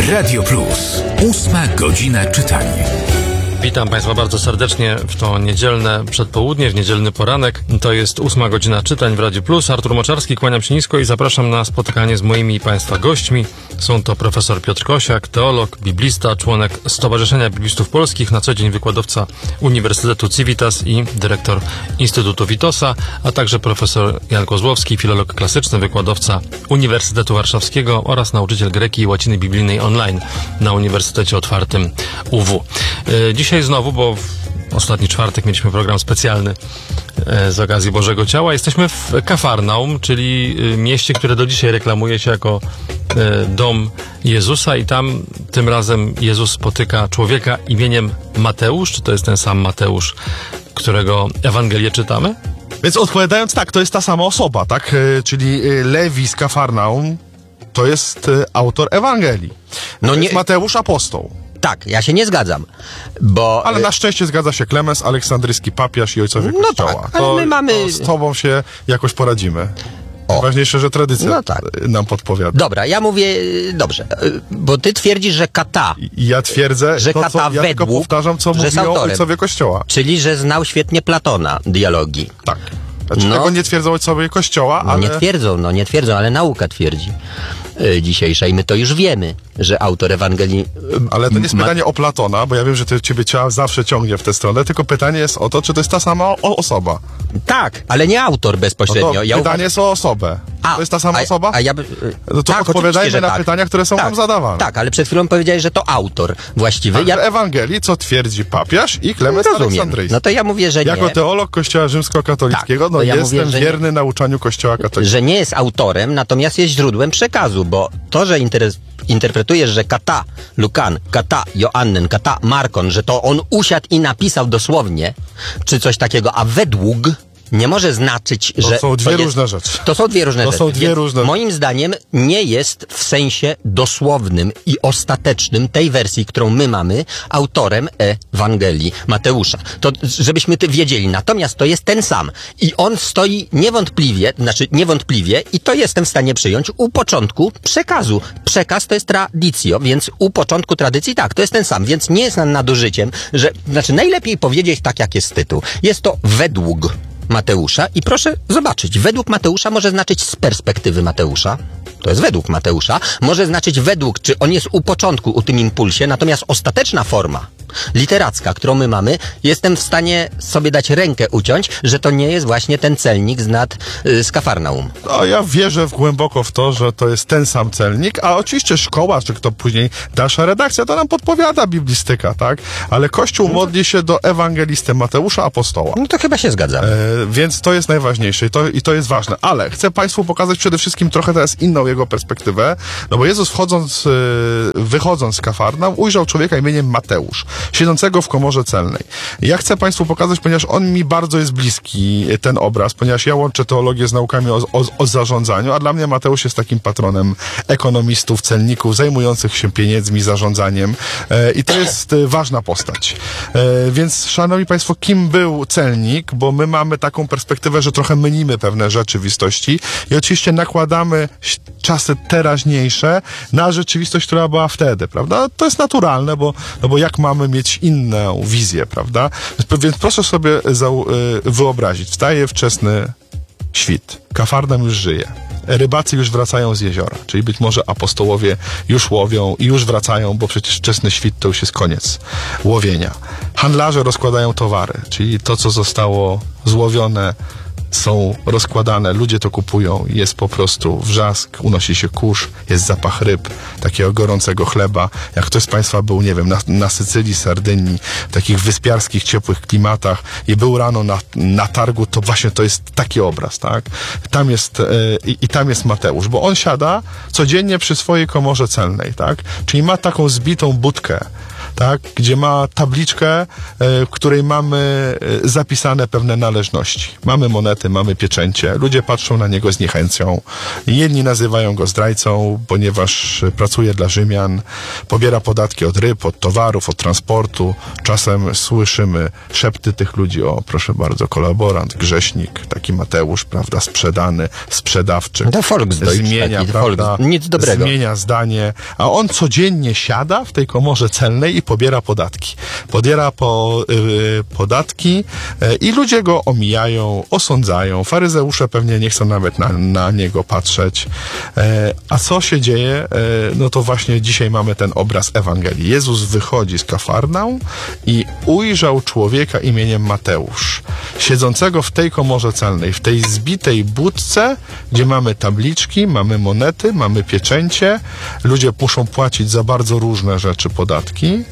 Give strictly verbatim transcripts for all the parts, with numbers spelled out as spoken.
Radio Plus. Ósma godzina czytania. Witam Państwa bardzo serdecznie w to niedzielne przedpołudnie, w niedzielny poranek. To jest ósma godzina czytań w Radiu Plus. Artur Moczarski, kłaniam się nisko i zapraszam na spotkanie z moimi i Państwa gośćmi. Są to profesor Piotr Kosiak, teolog, biblista, członek Stowarzyszenia Biblistów Polskich, na co dzień wykładowca Uniwersytetu Civitas i dyrektor Instytutu Witosa, a także profesor Jan Kozłowski, filolog klasyczny, wykładowca Uniwersytetu Warszawskiego oraz nauczyciel greki i łaciny biblijnej online na Uniwersytecie Otwartym U W. Dzisiaj znowu, bo w ostatni czwartek mieliśmy program specjalny z okazji Bożego Ciała. Jesteśmy w Kafarnaum, czyli mieście, które do dzisiaj reklamuje się jako dom Jezusa, i tam tym razem Jezus spotyka człowieka imieniem Mateusz. Czy to jest ten sam Mateusz, którego Ewangelię czytamy? Więc odpowiadając, tak, to jest ta sama osoba, tak? Czyli Lewi z Kafarnaum to jest autor Ewangelii. No to nie... jest Mateusz apostoł. Tak, ja się nie zgadzam, bo... Ale na szczęście zgadza się Klemens, aleksandryjski papież i ojcowie no Kościoła. Tak, ale to, my mamy... to z tobą się jakoś poradzimy. O. Ważniejsze, że tradycja no tak. nam podpowiada. Dobra, ja mówię, dobrze, bo ty twierdzisz, że kata... I ja twierdzę, że to, kata co, ja według, tylko powtarzam, co mówią ojcowie Kościoła. Czyli, że znał świetnie Platona, dialogi. Tak. Znaczy, no, tego nie twierdzą ojcowie Kościoła, ale... Nie twierdzą, no nie twierdzą, ale nauka twierdzi yy, dzisiejsza i my to już wiemy, że autor Ewangelii... Yy, ale to nie jest ma... pytanie o Platona, bo ja wiem, że ty, ciebie ciała zawsze ciągnie w tę stronę, tylko pytanie jest o to, czy to jest ta sama o, osoba. Tak, ale nie autor bezpośrednio. No to ja pytanie uważam... jest o osobę. A, to jest ta sama a, osoba? A ja, no to tak, odpowiadajmy na tak. pytania, które są tak, nam zadawane. Tak, ale przed chwilą powiedziałeś, że to autor właściwy. Tak, ja... Ewangelii, co twierdzi papież i Klemens Aleksandryjski. No to ja mówię, że nie. Jako teolog Kościoła Rzymskokatolickiego, tak, no ja jestem mówię, wierny nie... nauczaniu Kościoła katolickiego. Że nie jest autorem, natomiast jest źródłem przekazu, bo to, że interes... interpretujesz, że kata Lukan, kata Joannen, kata Markon, że to on usiadł i napisał dosłownie, czy coś takiego, a według nie może znaczyć, to że... Są dwie to jest, różne rzeczy. To są dwie różne to rzeczy. Są dwie Więc różne... moim zdaniem nie jest w sensie dosłownym i ostatecznym tej wersji, którą my mamy, autorem Ewangelii Mateusza. To żebyśmy ty wiedzieli. Natomiast to jest ten sam. I on stoi niewątpliwie, znaczy niewątpliwie, i to jestem w stanie przyjąć, u początku przekazu. Przekaz to jest traditio, więc u początku tradycji tak, to jest ten sam. Więc nie jest nam nadużyciem, że... Znaczy najlepiej powiedzieć tak, jak jest tytuł. Jest to według Mateusza i proszę zobaczyć, według Mateusza może znaczyć z perspektywy Mateusza, to jest według Mateusza, może znaczyć według, czy on jest u początku, u tym impulsie, natomiast ostateczna forma literacka, którą my mamy, jestem w stanie sobie dać rękę uciąć, że to nie jest właśnie ten celnik z nad y, z Kafarnaum. A ja wierzę w głęboko w to, że to jest ten sam celnik, a oczywiście szkoła, czy kto później dalsza redakcja, to nam podpowiada biblistyka, tak? Ale Kościół no. modli się do ewangelisty Mateusza Apostoła. No to chyba się zgadzam. E, więc to jest najważniejsze i to, i to jest ważne. Ale chcę Państwu pokazać przede wszystkim trochę teraz inną jego perspektywę, no bo Jezus wchodząc, wychodząc z Kafarnaum, ujrzał człowieka imieniem Mateusz, siedzącego w komorze celnej. Ja chcę Państwu pokazać, ponieważ on mi bardzo jest bliski, ten obraz, ponieważ ja łączę teologię z naukami o, o, o zarządzaniu, a dla mnie Mateusz jest takim patronem ekonomistów, celników, zajmujących się pieniędzmi, zarządzaniem e, i to jest e, ważna postać. E, więc, szanowni Państwo, kim był celnik? Bo my mamy taką perspektywę, że trochę mylimy pewne rzeczywistości i oczywiście nakładamy czasy teraźniejsze na rzeczywistość, która była wtedy, prawda? To jest naturalne, bo, no bo jak mamy mieć inną wizję, prawda? Więc proszę sobie wyobrazić, wstaje wczesny świt, Kafarnaum już żyje, rybacy już wracają z jeziora, czyli być może apostołowie już łowią i już wracają, bo przecież wczesny świt to już jest koniec łowienia. Handlarze rozkładają towary, czyli to, co zostało złowione, są rozkładane, ludzie to kupują, jest po prostu wrzask, unosi się kurz, jest zapach ryb, takiego gorącego chleba. Jak ktoś z Państwa był, nie wiem, na, na Sycylii, Sardynii, w takich wyspiarskich, ciepłych klimatach i był rano na, na targu, to właśnie to jest taki obraz, tak? Tam jest, yy, i tam jest Mateusz, bo on siada codziennie przy swojej komorze celnej, tak? Czyli ma taką zbitą budkę tak, gdzie ma tabliczkę, e, w której mamy e, zapisane pewne należności. Mamy monety, mamy pieczęcie. Ludzie patrzą na niego z niechęcią. Jedni nazywają go zdrajcą, ponieważ pracuje dla Rzymian, pobiera podatki od ryb, od towarów, od transportu. Czasem słyszymy szepty tych ludzi: o, proszę bardzo, kolaborant, grześnik, taki Mateusz, prawda, sprzedany, sprzedawczy. To Volksdeutsch Zmienia, taki, prawda, Volks, nic dobrego. Zmienia zdanie, a on codziennie siada w tej komorze celnej i pobiera podatki. Pobiera po, y, podatki y, i ludzie go omijają, osądzają. Faryzeusze pewnie nie chcą nawet na, na niego patrzeć. Y, a co się dzieje? Y, no to właśnie dzisiaj mamy ten obraz Ewangelii. Jezus wychodzi z Kafarnaum i ujrzał człowieka imieniem Mateusz, siedzącego w tej komorze celnej, w tej zbitej budce, gdzie mamy tabliczki, mamy monety, mamy pieczęcie. Ludzie muszą płacić za bardzo różne rzeczy podatki.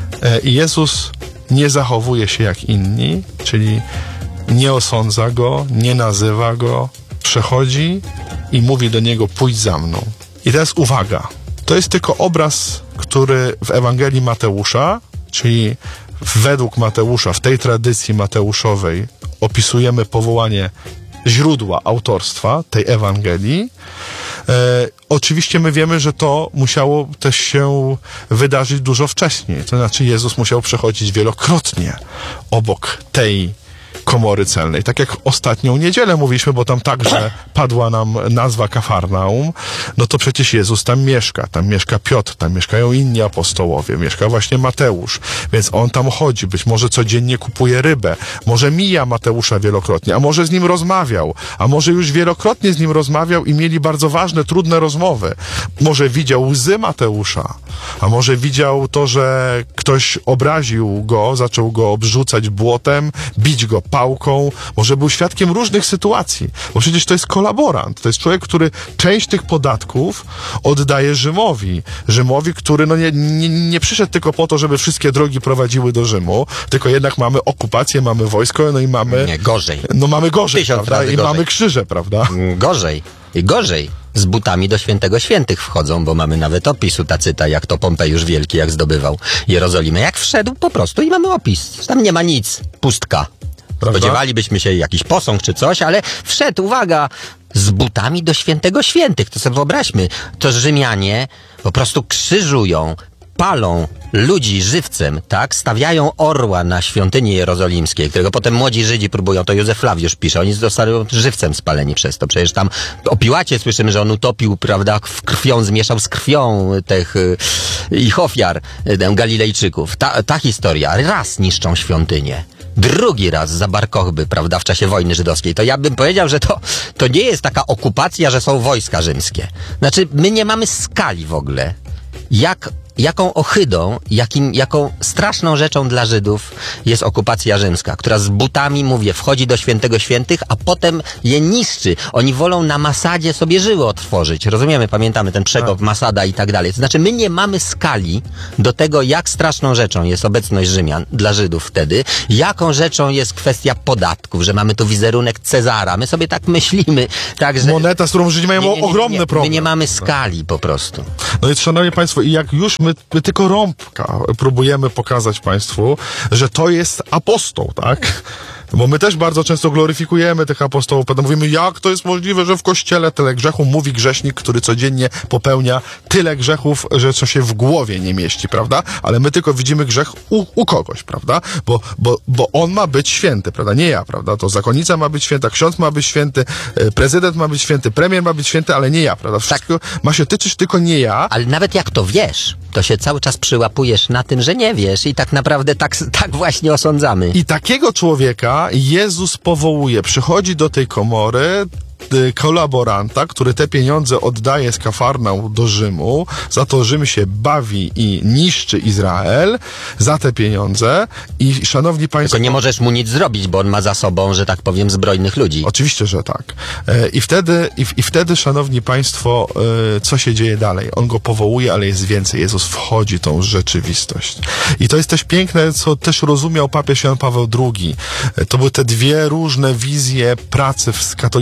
I Jezus nie zachowuje się jak inni, czyli nie osądza go, nie nazywa go, przechodzi i mówi do niego: pójdź za mną. I teraz uwaga, to jest tylko obraz, który w Ewangelii Mateusza, czyli według Mateusza, w tej tradycji mateuszowej opisujemy powołanie źródła autorstwa tej Ewangelii. E, oczywiście my wiemy, że to musiało też się wydarzyć dużo wcześniej. To znaczy Jezus musiał przechodzić wielokrotnie obok tej komory celnej. Tak jak ostatnią niedzielę mówiliśmy, bo tam także padła nam nazwa Kafarnaum, no to przecież Jezus tam mieszka. Tam mieszka Piotr, tam mieszkają inni apostołowie, mieszka właśnie Mateusz, więc on tam chodzi. Być może codziennie kupuje rybę, może mija Mateusza wielokrotnie, a może z nim rozmawiał, a może już wielokrotnie z nim rozmawiał i mieli bardzo ważne, trudne rozmowy. Może widział łzy Mateusza, a może widział to, że ktoś obraził go, zaczął go obrzucać błotem, bić go pałką, może był świadkiem różnych sytuacji, bo przecież to jest kolaborant, to jest człowiek, który część tych podatków oddaje Rzymowi. Rzymowi, który no nie, nie, nie przyszedł tylko po to, żeby wszystkie drogi prowadziły do Rzymu, tylko jednak mamy okupację, mamy wojsko, no i mamy... Nie, gorzej. No mamy gorzej, Tysiąc prawda? razy I gorzej. mamy krzyże, prawda? Gorzej. I gorzej. Z butami do Świętego Świętych wchodzą, bo mamy nawet opis u Tacyta, jak to Pompejusz Wielki, jak zdobywał Jerozolimę. Jak wszedł po prostu i mamy opis. Tam nie ma nic. Pustka. Prawda? Spodziewalibyśmy się jakiś posąg czy coś, ale wszedł, uwaga, z butami do Świętego Świętych. To sobie wyobraźmy, to Rzymianie po prostu krzyżują, palą ludzi żywcem, tak? Stawiają orła na świątyni jerozolimskiej, którego potem młodzi Żydzi próbują, to Józef Flawiusz pisze, oni zostali żywcem spaleni przez to. Przecież tam o Piłacie słyszymy, że on utopił, prawda, w krwią, zmieszał z krwią tych y, ich ofiar, y, Galilejczyków. Ta, ta historia. Raz niszczą świątynię. Drugi raz za Bar Kochby, prawda, w czasie wojny żydowskiej. To ja bym powiedział, że to, to nie jest taka okupacja, że są wojska rzymskie. Znaczy, my nie mamy skali w ogóle. Jak jaką ohydą, jakim, jaką straszną rzeczą dla Żydów jest okupacja rzymska, która z butami, mówię, wchodzi do Świętego Świętych, a potem je niszczy. Oni wolą na Masadzie sobie żyły otworzyć. Rozumiemy, pamiętamy ten przekop Masada i tak dalej. To znaczy, my nie mamy skali do tego, jak straszną rzeczą jest obecność Rzymian dla Żydów wtedy, jaką rzeczą jest kwestia podatków, że mamy tu wizerunek Cezara. My sobie tak myślimy, tak, że... Moneta, z którą Żydzi mają nie, nie, nie, nie, ogromny nie. problem. My nie mamy skali po prostu. No i szanowni państwo, i jak już my, my tylko rąbka próbujemy pokazać państwu, że to jest apostoł, tak? Bo my też bardzo często gloryfikujemy tych apostołów, potem mówimy, jak to jest możliwe, że w Kościele tyle grzechów, mówi grzesznik, który codziennie popełnia tyle grzechów, że co się w głowie nie mieści, prawda? Ale my tylko widzimy grzech u, u kogoś, prawda? Bo, bo, bo on ma być święty, prawda? Nie ja, prawda? To zakonnica ma być święta, ksiądz ma być święty, prezydent ma być święty, premier ma być święty, ale nie ja, prawda? Wszystko tak ma się tyczyć, tylko nie ja. Ale nawet jak to wiesz, to się cały czas przyłapujesz na tym, że nie wiesz i tak naprawdę tak, tak właśnie osądzamy. I takiego człowieka Jezus powołuje, przychodzi do tej komory kolaboranta, który te pieniądze oddaje z Kafarnaum do Rzymu, za to Rzym się bawi i niszczy Izrael, za te pieniądze i szanowni państwo... Tylko nie możesz mu nic zrobić, bo on ma za sobą, że tak powiem, zbrojnych ludzi. Oczywiście, że tak. I wtedy, i, i wtedy szanowni państwo, co się dzieje dalej? On go powołuje, ale jest więcej. Jezus wchodzi w tą rzeczywistość. I to jest też piękne, co też rozumiał papież Jan Paweł drugi. To były te dwie różne wizje pracy z katolicką nauką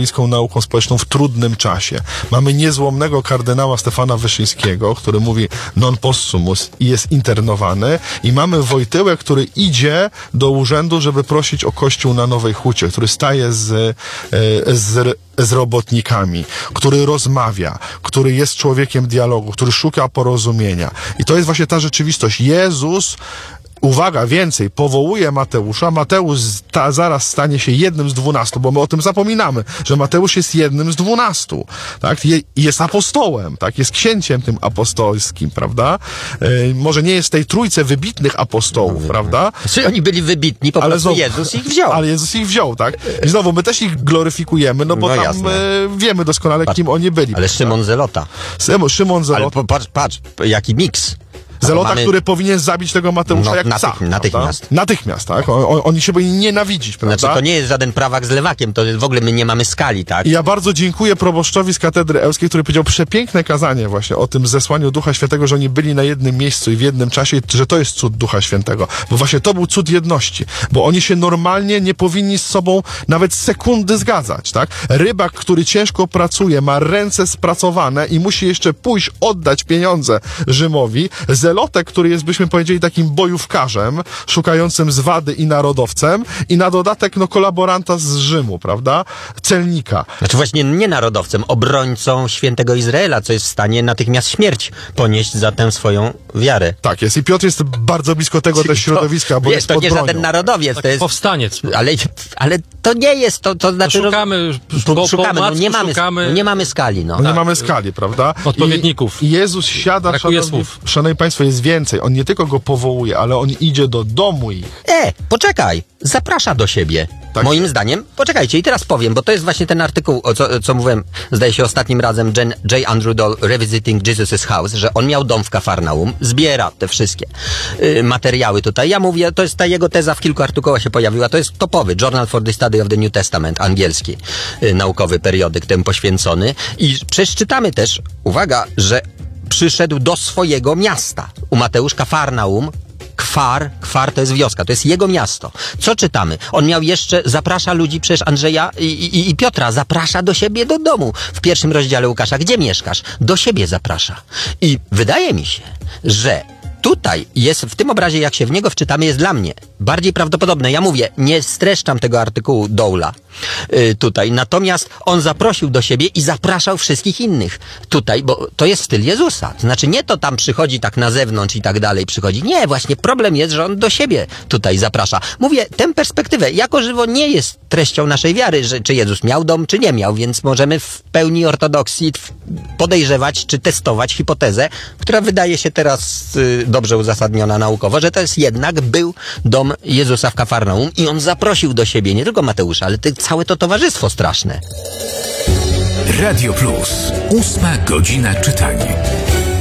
nauką społeczną w trudnym czasie. Mamy niezłomnego kardynała Stefana Wyszyńskiego, który mówi non possumus i jest internowany, i mamy Wojtyłę, który idzie do urzędu, żeby prosić o kościół na Nowej Hucie, który staje z, z, z robotnikami, który rozmawia, który jest człowiekiem dialogu, który szuka porozumienia. I to jest właśnie ta rzeczywistość. Jezus, uwaga, więcej, powołuje Mateusza. Mateusz ta, zaraz stanie się jednym z dwunastu, bo my o tym zapominamy, że Mateusz jest jednym z dwunastu, tak? Je, jest apostołem, tak? Jest księciem tym apostolskim, prawda? Yy, może nie jest tej trójce wybitnych apostołów, no, prawda? Czy oni byli wybitni, po ale prostu znowu, Jezus ich wziął. Ale Jezus ich wziął, tak? I znowu, my też ich gloryfikujemy, no bo No tam jasne. e, wiemy doskonale, Patrz, kim oni byli. Ale Szymon Zelota. Szymon, Szymon Zelota. Ale po, patrz, patrz, jaki miks. Zelota, Mamy... który powinien zabić tego Mateusza No, jak natych- psa. natychmiast. Prawda? Natychmiast, tak? O, o, oni się powinni nienawidzić, prawda? Znaczy, to nie jest żaden prawak z lewakiem, to jest, w ogóle my nie mamy skali, tak? I ja bardzo dziękuję proboszczowi z Katedry Ełskiej, który powiedział przepiękne kazanie właśnie o tym zesłaniu Ducha Świętego, że oni byli na jednym miejscu i w jednym czasie, i że to jest cud Ducha Świętego. Bo właśnie to był cud jedności. Bo oni się normalnie nie powinni z sobą nawet sekundy zgadzać, tak? Rybak, który ciężko pracuje, ma ręce spracowane i musi jeszcze pójść, oddać pieniądze Rzymowi. Zelotek, który jest, byśmy powiedzieli, takim bojówkarzem, szukającym zwady i narodowcem, i na dodatek, no, kolaboranta z Rzymu, prawda? Celnika. Znaczy właśnie nie narodowcem, obrońcą świętego Izraela, co jest w stanie natychmiast śmierć ponieść za tę swoją wiarę. Tak jest. I Piotr jest bardzo blisko tego też środowiska, bo Wiesz, jest to pod nie bronią. żaden narodowiec, to jest... Powstaniec. Ale, ale to nie jest, to, to znaczy... Szukamy, po, po, szukamy, po no, omacku nie mamy, szukamy... no, nie mamy skali, no. No nie mamy skali, prawda? Odpowiedników. I, i Jezus siada, Brakuje szanowni, słów. szanowni Państwo, jest więcej. On nie tylko go powołuje, ale on idzie do domu ich. E, poczekaj, zaprasza do siebie. Tak. Moim zdaniem, poczekajcie, i teraz powiem, bo to jest właśnie ten artykuł, o co, co mówiłem, zdaje się ostatnim razem, Jen, J. Andrew Doll, Revisiting Jesus' House, że on miał dom w Kafarnaum, zbiera te wszystkie y, materiały tutaj. Ja mówię, to jest ta jego teza, w kilku artykułach się pojawiła, to jest topowy Journal for the Study of the New Testament, angielski, y, naukowy periodyk temu poświęcony. I przeczytamy też, uwaga, że przyszedł do swojego miasta. U Mateusz Kafarnaum, Kwar, Kwar to jest wioska, to jest jego miasto. Co czytamy? On miał jeszcze, zaprasza ludzi, przecież Andrzeja i, i, i Piotra, zaprasza do siebie do domu. W pierwszym rozdziale Łukasza, gdzie mieszkasz? Do siebie zaprasza. I wydaje mi się, że tutaj jest, w tym obrazie, jak się w niego wczytamy, jest dla mnie bardziej prawdopodobne. Ja mówię, nie streszczam tego artykułu Doula yy, tutaj, natomiast on zaprosił do siebie i zapraszał wszystkich innych tutaj, bo to jest styl Jezusa. To znaczy nie to tam przychodzi tak na zewnątrz i tak dalej przychodzi. Nie, właśnie problem jest, że on do siebie tutaj zaprasza. Mówię, tę perspektywę jako żywo nie jest treścią naszej wiary, że czy Jezus miał dom, czy nie miał, więc możemy w pełni ortodoksji podejrzewać, czy testować hipotezę, która wydaje się teraz yy, dobrze uzasadniona naukowo, że to jest jednak był dom Jezusa w Kafarnaum i on zaprosił do siebie nie tylko Mateusza, ale te, całe to towarzystwo straszne. Radio Plus. Ósma godzina czytania.